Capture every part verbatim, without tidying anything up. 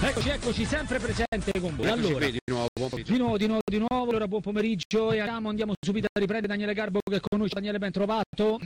Eccoci, eccoci, sempre presente con voi. Eccoci Allora, qui, di nuovo, buon pomeriggio. di nuovo, di nuovo, di nuovo, allora buon pomeriggio e andiamo, andiamo subito a riprendere Daniele Garbo che è con noi. Daniele, ben trovato.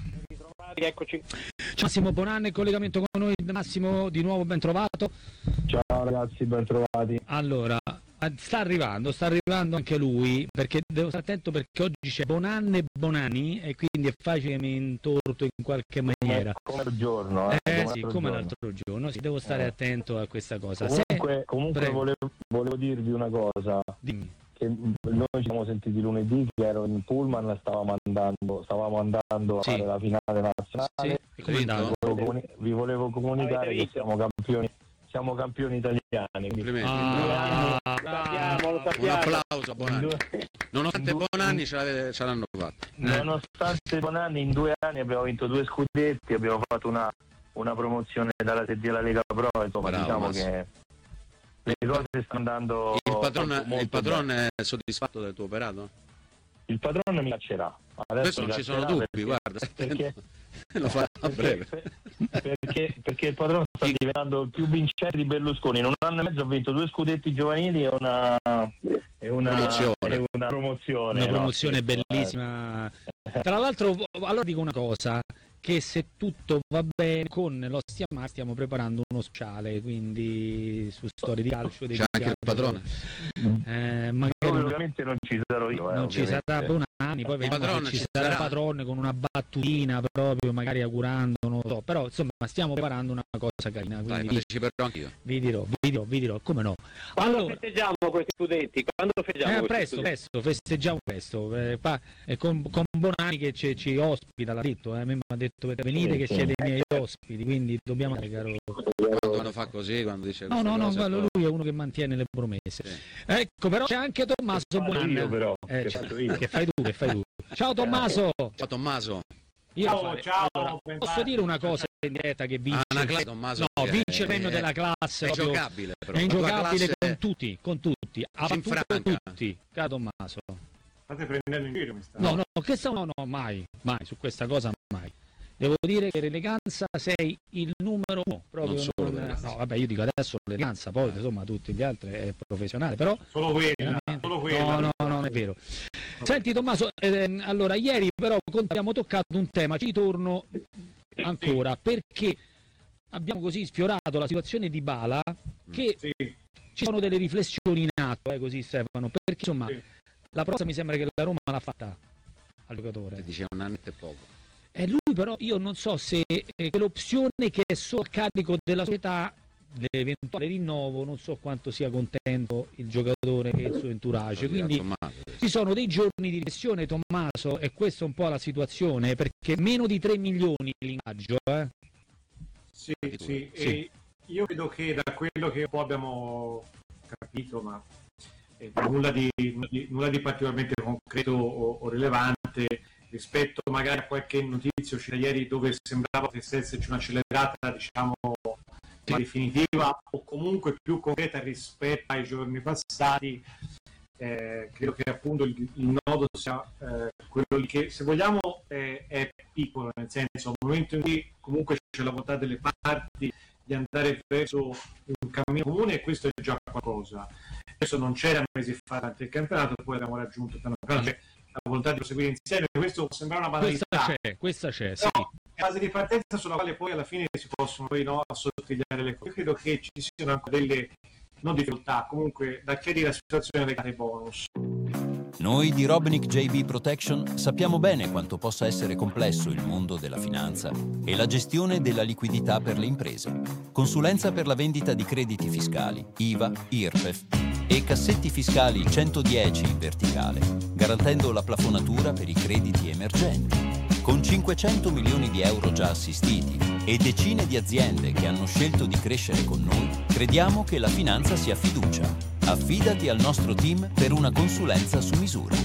Eccoci. Massimo Bonanni in collegamento con noi. Massimo, di nuovo ben trovato. Ciao ragazzi, ben trovati. Allora, sta arrivando, sta arrivando anche lui, perché devo stare attento perché oggi c'è Bonanni e Bonani e quindi è facile che mi intorto in qualche maniera. Come il giorno, eh? Eh come sì, giorno. come l'altro giorno, sì, devo stare Eh. attento a questa cosa. Comunque, Se... comunque volevo, volevo dirvi una cosa. Dimmi. Che noi ci siamo sentiti lunedì che ero in pullman, stavamo andando, stavamo andando a Sì. fare la finale nazionale. Sì, e come è andato? Vi volevo comuni- vi volevo comunicare che siamo campioni, siamo campioni italiani. quindi Complimenti. Ah, Lo sappiamo, lo Un sappiamo. applauso a in Bonanni. due- Nonostante in due- Bonanni ce, l'avete- ce l'hanno fatto. Nonostante Bonanni, in due anni abbiamo vinto due scudetti, abbiamo fatto una, una promozione dalla Serie della Lega Pro, insomma. Bravo, diciamo Massimo. che le cose stanno andando Il padrone, molto il padrone bene. è soddisfatto del tuo operato? Il padrone mi caccerà. Adesso Questo non mi ci sono caccerà dubbi, perché, guarda. perché, Lo farà a breve. perché, perché, perché il padrone sta diventando il più vincente di Berlusconi. In un anno e mezzo ha vinto due scudetti giovanili e una, e una Promozione. e una promozione. Una no? promozione Eh, bellissima. Tra l'altro, allora dico una cosa, che se tutto va bene con lo Stiamar stiamo preparando uno speciale, quindi su storie di calcio. C'è anche il padrone. Eh, Dove magari ovviamente non ci sarò io. eh, non ci ovviamente. sarà Bonanni, poi vediamo padrone se ci ci sarà il sarà. padrone con una battutina proprio, magari augurando, non lo so, però insomma stiamo preparando una cosa carina, Dai, quindi parteciperò anch'io. vi dirò, vi dirò, vi dirò, come no. Quando Allora, festeggiamo questi studenti? Quando festeggiamo Eh, questi presto, studenti? presto, festeggiamo presto. Eh, pa- eh, con, con Bonanni che ci, ci ospita, l'ha detto, eh, a me mi ha detto venite che Sì, siete i miei ospiti, quindi dobbiamo andare, caro. Quando, quando fa così, quando dice No, queste no, no, cose, quello poi- lui è uno che mantiene le promesse. Sì. Ecco, però c'è anche Tommaso Faccio Bonanni. io però, Eh, che cioè, faccio io. che fai tu, che fai tu. Ciao Tommaso. Ciao Tommaso. Io Ciao, fare- ciao, allora, ben posso fatto. dire una cosa in diretta che vince? Ah, una classe, Tommaso. No, che vince il è- premio è- della classe. È proprio- ingiocabile, però. È La tua ingiocabile classe- con tutti, con tutti. Ha Si battuto infranca. tutti, caro Tommaso. State prendendo in giro, mi sta. No, no, che sta- no, no, mai, mai, su questa cosa mai. Devo dire che l'eleganza sei il numero uno, proprio. Non solo non- l'eleganza. no, vabbè, io dico adesso l'eleganza, poi insomma tutti gli altri è professionale, però Solo quella, veramente- solo quella. no, no, no, non è vero. Senti Tommaso, ehm, allora ieri però con- abbiamo toccato un tema, ci torno ancora perché abbiamo così sfiorato la situazione di Bala che Sì, ci sono delle riflessioni in atto, eh, così Stefano, perché insomma Sì. la prosa mi sembra che la Roma l'ha fatta al giocatore. Ti dice un annetto e poco. E lui però io non so se eh, l'opzione che è solo a carico della società, l'eventuale rinnovo, non so quanto sia contento il giocatore e il suo entourage, quindi Tommaso, ci sono dei giorni di riflessione Tommaso e questa è un po' la situazione perché meno di tre milioni l'ingaggio, eh? sì, sì. Sì. E io credo che da quello che un po' abbiamo capito, ma eh, nulla, di, nulla di particolarmente concreto o, o rilevante rispetto magari a qualche notizia uscita ieri dove sembrava potesse esserci un'accelerata, diciamo, definitiva o comunque più concreta rispetto ai giorni passati. Eh, credo che appunto il, il nodo sia eh, quello lì che, se vogliamo, eh, è piccolo, nel senso, al momento in cui comunque c'è la volontà delle parti di andare verso un cammino comune, e questo è già qualcosa. Questo non c'era mesi fa durante il campionato, poi abbiamo raggiunto piano piano, cioè, la volontà di proseguire insieme. Questo può sembrare una Questa banalità, c'è, questa c'è, sì. però è la fase di partenza sulla quale poi alla fine si possono poi, no, assottigliare le cose. Io credo che ci siano anche delle non difficoltà, comunque da chiarire la situazione legata ai bonus. Noi di Robinic J B Protection sappiamo bene quanto possa essere complesso il mondo della finanza e la gestione della liquidità per le imprese. Consulenza per la vendita di crediti fiscali, I V A, I R P E F e cassetti fiscali centodieci in verticale, garantendo la plafonatura per i crediti emergenti. Con cinquecento milioni di euro già assistiti e decine di aziende che hanno scelto di crescere con noi, crediamo che la finanza sia fiducia. Affidati al nostro team per una consulenza su misura.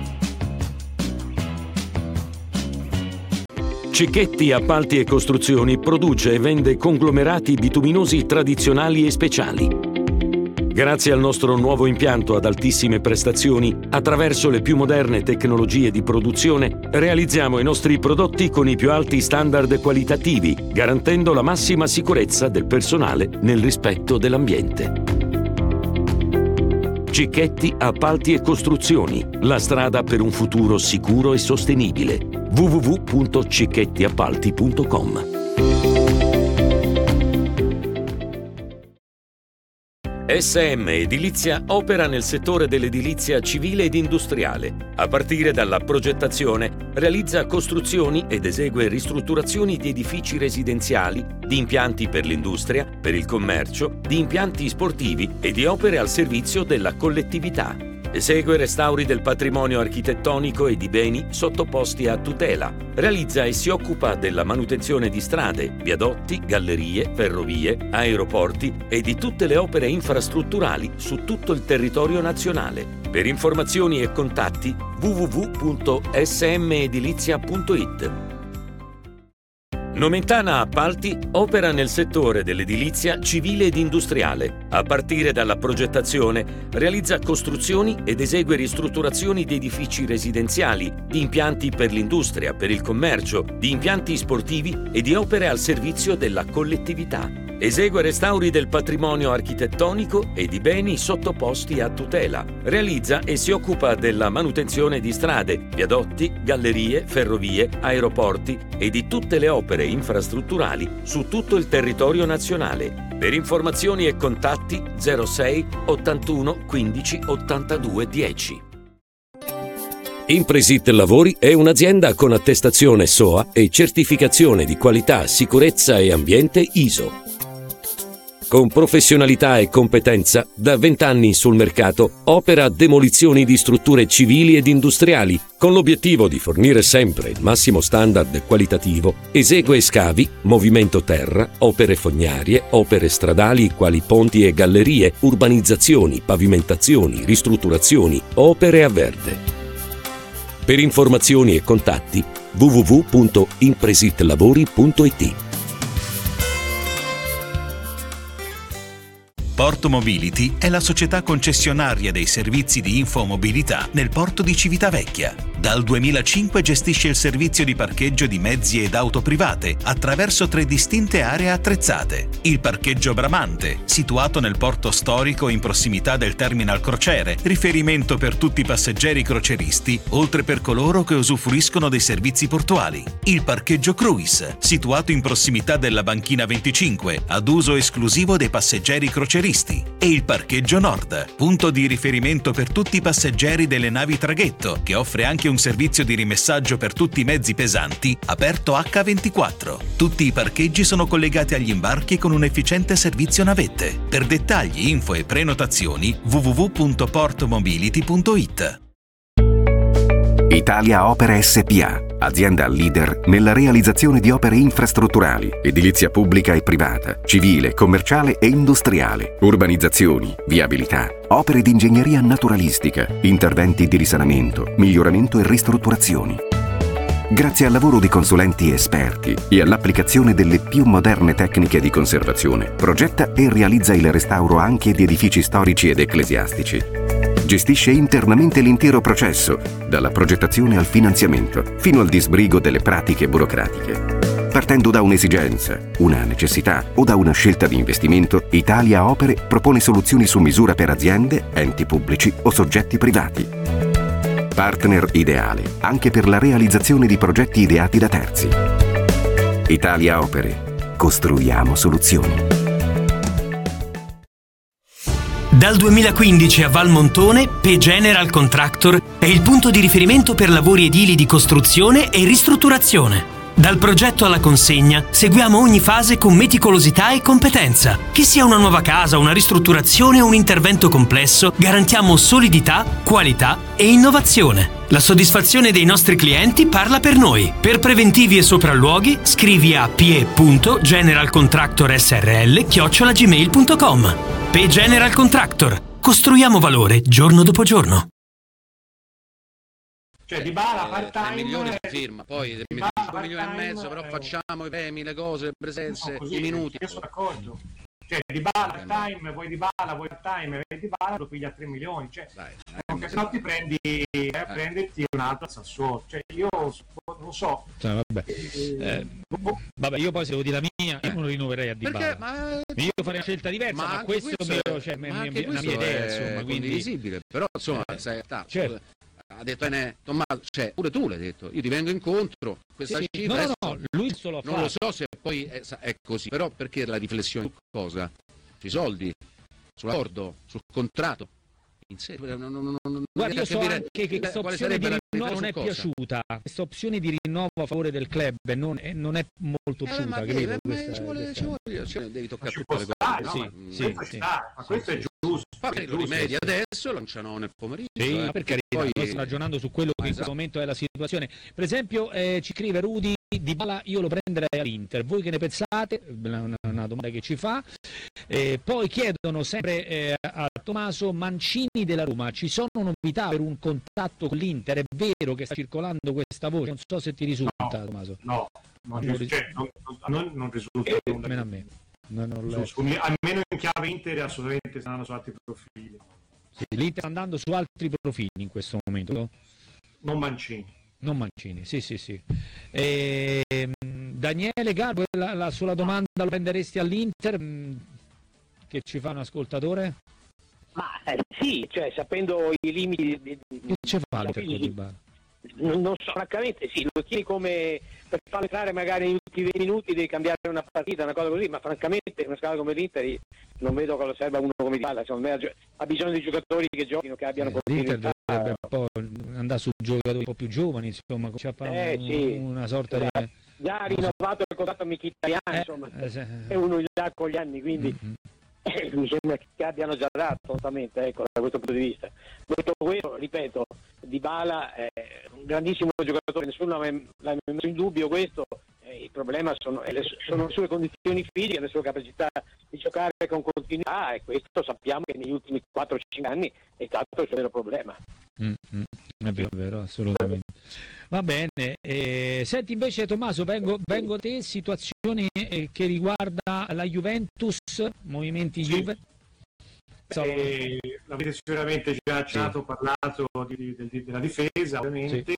Cicchetti Appalti e Costruzioni produce e vende conglomerati bituminosi tradizionali e speciali. Grazie al nostro nuovo impianto ad altissime prestazioni, attraverso le più moderne tecnologie di produzione, realizziamo i nostri prodotti con i più alti standard qualitativi, garantendo la massima sicurezza del personale nel rispetto dell'ambiente. Cicchetti Appalti e Costruzioni, la strada per un futuro sicuro e sostenibile. w w w punto cicchetti appalti punto com. S M Edilizia opera nel settore dell'edilizia civile ed industriale. A partire dalla progettazione, realizza costruzioni ed esegue ristrutturazioni di edifici residenziali, di impianti per l'industria, per il commercio, di impianti sportivi e di opere al servizio della collettività. Esegue restauri del patrimonio architettonico e di beni sottoposti a tutela. Realizza e si occupa della manutenzione di strade, viadotti, gallerie, ferrovie, aeroporti e di tutte le opere infrastrutturali su tutto il territorio nazionale. Per informazioni e contatti w w w punto s m edilizia punto i t. Nomentana Appalti opera nel settore dell'edilizia civile ed industriale. A partire dalla progettazione, realizza costruzioni ed esegue ristrutturazioni di edifici residenziali, di impianti per l'industria, per il commercio, di impianti sportivi e di opere al servizio della collettività. Esegue restauri del patrimonio architettonico e di beni sottoposti a tutela. Realizza e si occupa della manutenzione di strade, viadotti, gallerie, ferrovie, aeroporti e di tutte le opere infrastrutturali su tutto il territorio nazionale. Per informazioni e contatti zero sei ottantuno quindici ottantadue dieci. Impresit Lavori è un'azienda con attestazione S O A e certificazione di qualità, sicurezza e ambiente I S O. Con professionalità e competenza, da vent'anni sul mercato, opera demolizioni di strutture civili ed industriali, con l'obiettivo di fornire sempre il massimo standard qualitativo. Esegue scavi, movimento terra, opere fognarie, opere stradali quali ponti e gallerie, urbanizzazioni, pavimentazioni, ristrutturazioni, opere a verde. Per informazioni e contatti w w w punto impresitlavori punto i t. Porto Mobility è la società concessionaria dei servizi di infomobilità nel porto di Civitavecchia. Dal duemilacinque gestisce il servizio di parcheggio di mezzi ed auto private attraverso tre distinte aree attrezzate. Il parcheggio Bramante, situato nel porto storico in prossimità del terminal crociere, riferimento per tutti i passeggeri croceristi, oltre per coloro che usufruiscono dei servizi portuali. Il parcheggio Cruise, situato in prossimità della banchina venticinque, ad uso esclusivo dei passeggeri croceristi. E il parcheggio Nord, punto di riferimento per tutti i passeggeri delle navi traghetto, che offre anche un servizio di rimessaggio per tutti i mezzi pesanti, aperto acca ventiquattro. Tutti i parcheggi sono collegati agli imbarchi con un efficiente servizio navette. Per dettagli, info e prenotazioni w w w punto portomobility punto i t. Italia Opere S P A, azienda leader nella realizzazione di opere infrastrutturali, edilizia pubblica e privata, civile, commerciale e industriale, urbanizzazioni, viabilità, opere di ingegneria naturalistica, interventi di risanamento, miglioramento e ristrutturazioni. Grazie al lavoro di consulenti esperti e all'applicazione delle più moderne tecniche di conservazione, progetta e realizza il restauro anche di edifici storici ed ecclesiastici. Gestisce internamente l'intero processo, dalla progettazione al finanziamento, fino al disbrigo delle pratiche burocratiche. Partendo da un'esigenza, una necessità o da una scelta di investimento, Italia Opere propone soluzioni su misura per aziende, enti pubblici o soggetti privati. Partner ideale anche per la realizzazione di progetti ideati da terzi. Italia Opere. Costruiamo soluzioni. Dal duemilaquindici a Valmontone, P General Contractor è il punto di riferimento per lavori edili di costruzione e ristrutturazione. Dal progetto alla consegna seguiamo ogni fase con meticolosità e competenza. Che sia una nuova casa, una ristrutturazione o un intervento complesso, garantiamo solidità, qualità e innovazione. La soddisfazione dei nostri clienti parla per noi. Per preventivi e sopralluoghi scrivi a p e punto general contractor s r l chiocciola gmail punto com. P General Contractor. Costruiamo valore giorno dopo giorno. Cioè di Bala part tre time milioni di firma, poi due milioni e mezzo, però facciamo i premi, le cose, le presenze, no, così, i minuti. Io sono d'accordo. Cioè di Bala time, vuoi di Bala, vuoi time, e di Bala lo pigli a tre milioni, cioè Dai, se no ti prendi eh, prenderti un altro al Sassuolo, cioè io non lo so. Cioè, vabbè. Eh, vabbè, io poi se devo dire la mia, io non rinnoverei a Dybala. ma Io farei una scelta diversa, ma, ma questo, questo mio, è, cioè, ma mia, anche mia, una questo mia idea, è insomma, quindi condivisibile, però insomma eh, sai, ta, certo. ha detto bene Tommaso, cioè pure tu l'hai detto, io ti vengo incontro, questa Sì, cifra no, adesso, no, no, lui solo non fa. lo so se poi è, è così, però perché la riflessione su cosa? Sui soldi, sull'accordo, sul contratto. In serio, non, non, non, non Guarda, io so capire anche che questa quale opzione sarebbe di la rinnovo non è cosa. piaciuta. Questa opzione di rinnovo a favore del club non è, non è molto Eh, piaciuta. ma, capito? eh, ma Questa- ci vuole, questa- ci vuole, cioè, devi toccare Ma ci tutte può le stare, cose. no? Sì, Mm. sì, Questo sì. sta, ma questo è giusto. Magari lo giusto. rimedi adesso, lanciano nel pomeriggio. Sì, eh, ma per carità, poi- noi stiamo ragionando su quello che in Esatto. questo momento è la situazione. Per esempio, eh, ci scrive Rudy Dybala, io lo prenderei all'Inter. Voi che ne pensate? Una, una domanda che ci fa. Eh, poi chiedono sempre eh, a Tommaso Mancini della Roma. Ci sono novità per un contatto con l'Inter? È vero che sta circolando questa voce? Non so se ti risulta, No. Tommaso. No, non, Non ris- cioè, non, non, a noi non risulta nulla. Almeno a me. Non- non Su- lo- su- almeno in chiave Inter assolutamente stanno su altri profili. sì, L'Inter sta andando su altri profili in questo momento. no? Non Mancini. Non Mancini, sì, sì, sì. E, Daniele Garbo, la, la sola domanda, lo prenderesti all'Inter? Mm, Che ci fa un ascoltatore? Ma eh, sì, cioè sapendo i limiti di, di- Che ci fa l'Inter con fisici, Dybala? non, non so, francamente sì, lo tieni come per farlo entrare magari negli ultimi venti minuti devi cambiare una partita, una cosa così, ma francamente una squadra come l'Inter io non vedo cosa serve a uno come Dybala, secondo me ha, gio- ha bisogno di giocatori che giochino, che abbiano Eh, L'Inter continuità. dovrebbe un po' andare su giocatori un po' più giovani, insomma, cominciare a fare Eh, un- sì. una sorta di... Già ha rinnovato il contratto a Mkhitaryan, Eh, insomma, eh, se- è uno già con gli anni, quindi Mm, mm. Eh, mi sembra che abbiano già dato totalmente, ecco, da questo punto di vista. Detto questo, ripeto, Dybala è un grandissimo giocatore, nessuno l'ha mai l'ha mai messo in dubbio questo, eh, il problema sono, è le, sono le sue condizioni fisiche, le sue capacità di giocare con continuità, e questo sappiamo che negli ultimi quattro cinque anni è stato il suo vero problema. Mm, mm. È vero, è vero, assolutamente. Va bene, eh, senti invece Tommaso, vengo, vengo a te, situazione eh, che riguarda la Juventus, movimenti Sì. Juve. So- Eh, l'avete sicuramente già accennato, parlato di- di- di- della difesa, ovviamente.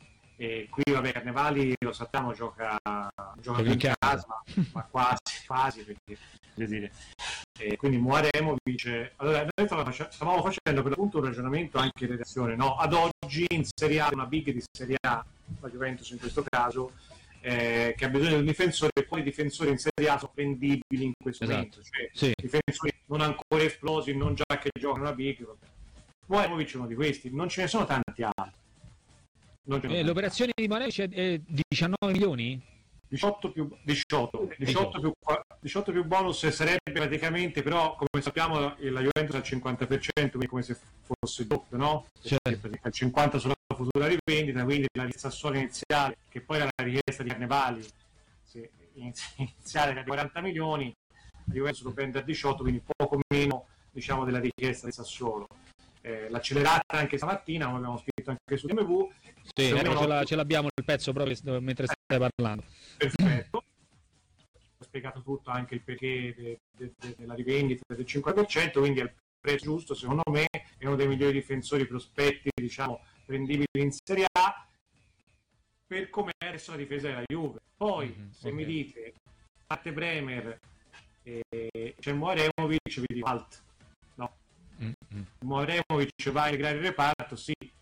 E qui, vabbè, Carnevali lo sappiamo, gioca, gioca Gioca in in casa. casa, ma, ma quasi, quasi, perché, voglio dire. E quindi Muaremovic. Allora, noi stavamo face- stavamo facendo per l'appunto un ragionamento anche in redazione, no? Ad oggi in Serie A, una big di Serie A, la Juventus in questo caso, eh, che ha bisogno di un difensore, quali difensori in Serie A sono prendibili in questo Esatto. momento? Cioè, Sì. difensori non ancora esplosi, non già che giocano una big. Muaremovic è uno di questi, non ce ne sono tanti altri. Non ce ne Eh, sono l'operazione di Moretti è eh, diciannove milioni? diciotto più diciotto, diciotto più, qua- diciotto più bonus sarebbe praticamente, però come sappiamo la Juventus al cinquanta per cento, quindi come se fosse il doppio, no? Certo. Perché il cinquanta sulla futura rivendita, quindi la Sassuolo iniziale, che poi era la richiesta di Carnevali, sì, iniziale era di quaranta milioni, la Juventus lo prende a diciotto, quindi poco meno, diciamo, della richiesta di Sassuolo. Eh, l'accelerata anche stamattina, come abbiamo scritto anche su D M V. Sì, Secondo ecco, me ce, no- la- ce l'abbiamo il pezzo proprio mentre stai parlando. Perfetto, ho spiegato tutto, anche il perché de- de- de- della rivendita del cinque per cento, quindi è il prezzo giusto, secondo me è uno dei migliori difensori prospetti, diciamo, prendibili in Serie A, per come è adesso la difesa della Juve. Poi, Mhm, se ok. mi dite, parte Bremer e c'è Muaremovic, vi dico alt. No, Mm, mm. Muaremovic va a integrare il reparto, sì,